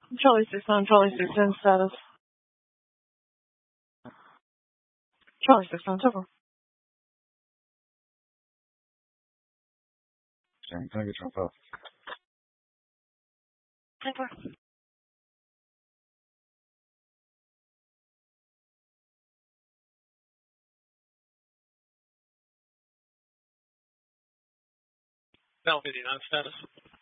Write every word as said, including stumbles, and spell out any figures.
Charlie six nine, Charlie six ten status. Charlie six nine, over. Can I get jump up? Over. Bell fifty-nine status.